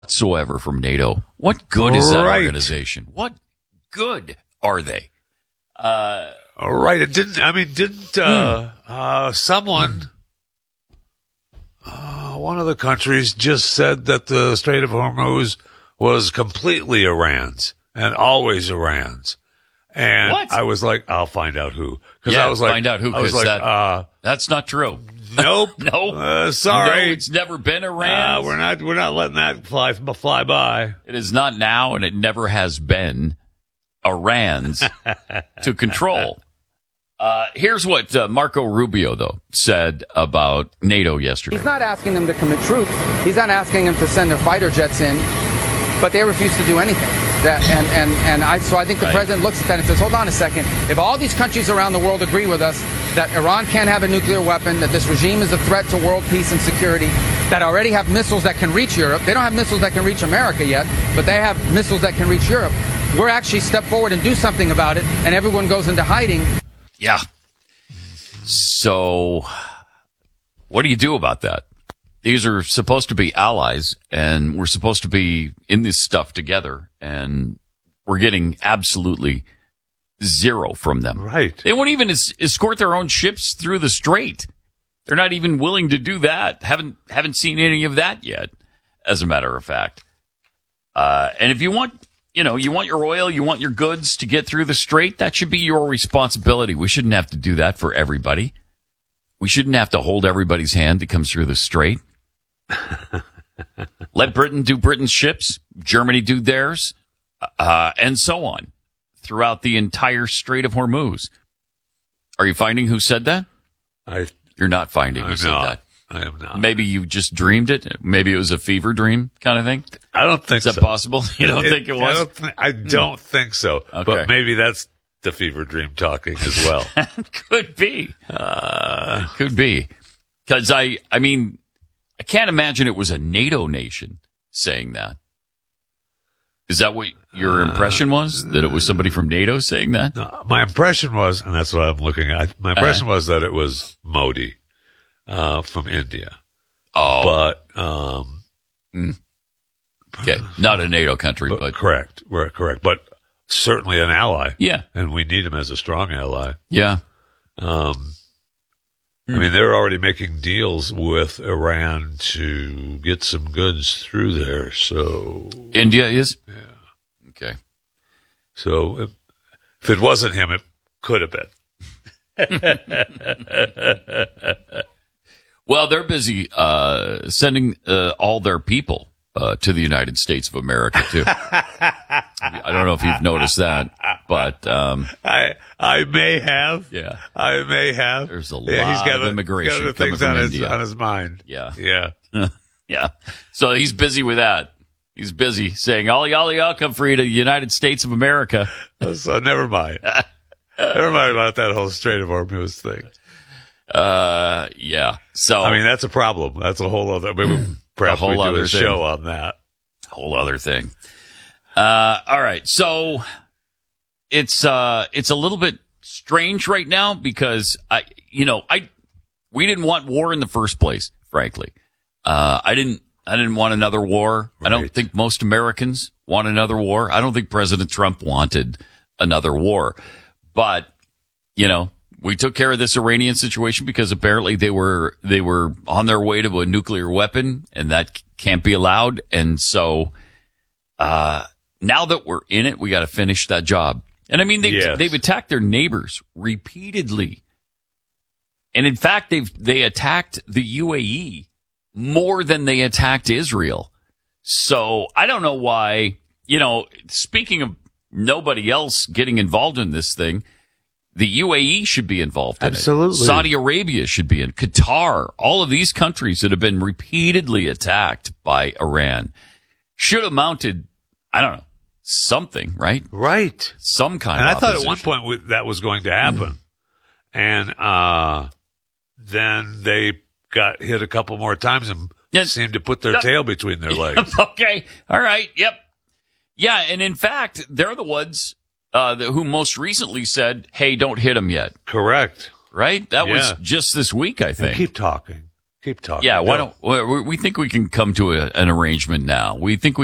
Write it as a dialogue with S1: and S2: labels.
S1: whatsoever from NATO. What good is that organization? What good are they?
S2: All right. It didn't. I mean, someone, one of the countries just said that the Strait of Hormuz was completely Iran's and always Iran's. And
S1: what?
S2: I was like, I'll find out who.
S1: Yeah,
S2: I was like,
S1: find out who. Because that's not true.
S2: Nope.
S1: No.
S2: Sorry.
S1: No, it's never been Iran.
S2: We're not letting that fly by.
S1: It is not now, and it never has been Iran's to control. Here's what Marco Rubio, though, said about NATO yesterday.
S3: He's not asking them to commit troops. He's not asking them to send their fighter jets in, but they refuse to do anything. So I think the president looks at that and says, hold on a second. If all these countries around the world agree with us that Iran can't have a nuclear weapon, that this regime is a threat to world peace and security, that already have missiles that can reach Europe. They don't have missiles that can reach America yet, but they have missiles that can reach Europe. We're actually step forward and do something about it, and everyone goes into hiding.
S1: Yeah. So what do you do about that? These are supposed to be allies, and we're supposed to be in this stuff together, and we're getting absolutely zero from them.
S2: Right.
S1: They won't even escort their own ships through the strait. They're not even willing to do that. Haven't seen any of that yet, as a matter of fact. And if you want your oil, you want your goods to get through the strait, that should be your responsibility. We shouldn't have to do that for everybody. We shouldn't have to hold everybody's hand that comes through the strait. Let Britain do Britain's ships, Germany do theirs, and so on throughout the entire Strait of Hormuz. Are you finding who said that? You're not finding who said that.
S2: I am not.
S1: Maybe you just dreamed it. Maybe it was a fever dream kind of thing.
S2: I don't think so.
S1: Is that possible? You don't think it was?
S2: I don't think so.
S1: Okay.
S2: But maybe that's the fever dream talking as well.
S1: Could be. Could be. Because I mean, I can't imagine it was a NATO nation saying that. Is that what your impression was? That it was somebody from NATO saying that?
S2: No, my impression was, and that's what I'm looking at, my impression was that it was Modi from India.
S1: Oh.
S2: But,
S1: okay. Not a NATO country, but.
S2: Correct. We're correct. But certainly an ally.
S1: Yeah.
S2: And we need him as a strong ally.
S1: Yeah.
S2: I mean, they're already making deals with Iran to get some goods through there. So
S1: India is?
S2: Yeah.
S1: Okay.
S2: So if it wasn't him, it could have been.
S1: Well, they're busy sending all their people to the United States of America, too. I don't know if you've noticed that, but
S2: I may have.
S1: Yeah.
S2: I may have.
S1: There's a lot of immigration
S2: got
S1: coming from India.
S2: on his mind.
S1: Yeah.
S2: Yeah.
S1: Yeah. So he's busy with that. He's busy saying, all y'all come free to the United States of America.
S2: So never mind. Never mind about that whole Strait of Hormuz thing.
S1: Yeah. So
S2: I mean, that's a problem. That's a whole other. Maybe perhaps we do a show on that.
S1: Whole other thing. All right. So it's a little bit strange right now because we didn't want war in the first place, frankly. I didn't want another war. Right. I don't think most Americans want another war. I don't think President Trump wanted another war, but we took care of this Iranian situation because apparently they were on their way to a nuclear weapon and that can't be allowed. And so, now that we're in it, we got to finish that job. And I mean, they've attacked their neighbors repeatedly. And in fact, they attacked the UAE more than they attacked Israel. So I don't know why, speaking of nobody else getting involved in this thing, the UAE should be involved in
S2: Absolutely.
S1: it. Saudi Arabia should be in. Qatar, all of these countries that have been repeatedly attacked by Iran should have mounted, I don't know, something, right?
S2: Right.
S1: Some kind
S2: and
S1: of
S2: I thought
S1: opposition.
S2: at one point that was going to happen. And then they got hit a couple more times and seemed to put their tail between their legs.
S1: Okay. All right. Yep. Yeah. And in fact, they're the ones who most recently said, hey, don't hit him yet.
S2: Correct.
S1: Right? That was just this week, I think.
S2: Keep talking. Keep talking.
S1: Yeah, why don't we think we can come to an arrangement now? We think